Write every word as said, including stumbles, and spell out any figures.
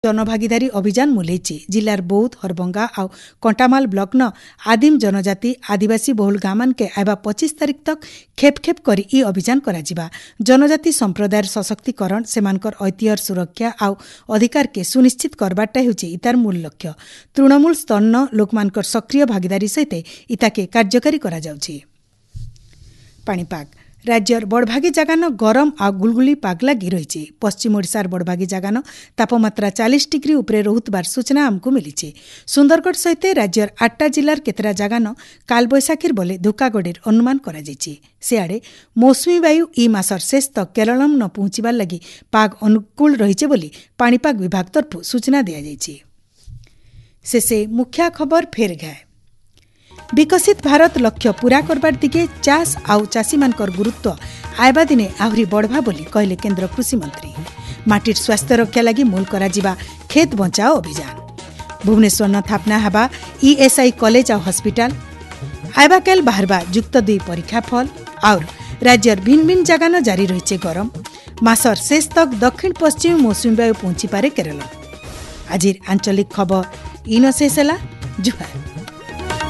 जनभागीदारी अभियान मुलेची जिलार बौद्ध हरभंगा आ कंटामाल ब्लॉक न आदिम जनजाति आदिवासी बहुल गाँमान के आयबा पच्चीस तारीख तक खेप खेप करी ई अभियान कराजिबा। जनजाति संप्रदायर सशक्तिकरण सेमानकर ऐतिह्यर सुरक्षा आ अधिकार के सुनिश्चित करबाटा हेउछि इतार मूल लक्ष्य। तृणमूल स्तर न लोकमानकर सक्रिय भागीदारी सहित इताके कार्यकारी करा जाउछि। पाणीपाग राज्यर बड़भागी जगान गरम आ गुलगुली पाग लगी रही। पश्चिम ओडिशार बड़भागी जगान तापमात्रा चालीस डिग्री उपरे रहुतबार सूचना आमको मिली। सुंदरगढ़ सहित राज्यर आठटा जिलार केतरा जगान कालबैशाखीर बोले धुकागड़ीर अनुमान करा जायछि। सियाड़े मौसुमी वायु ई मासर शेष तक केरलम न पहुंचबार लगी पाग अनुकूल रहिছে बोली पाणीपाग विभाग तरफु सूचना दिया जायछि। शेषे मुख्य खबर फेर घाए। विकसित भारत लक्ष्य पूरा करबार दिगे चाष आउ चाषी मानकर गुरुत्व आयबा दिने आहरी बढ़वा बोली कहले केंद्र कृषि मंत्री। माटिर स्वास्थ्य रक्षा लगी मूल कराजिबा खेत बचाओ अभियान। भुवनेश्वर न थापना हबा ईएसआई कॉलेज और हॉस्पिटल। आयबा काल बाहरबा युक्त दुई परीक्षा फल और राज्यर भिन्न भिन्न जगह न जारी रही गरम। मासर शेष तक दक्षिण पश्चिम मौसुमी वायु पहुंची पारे केरल। आजिर आंचलिक खबर इन शेष ହେଲା। जुहार।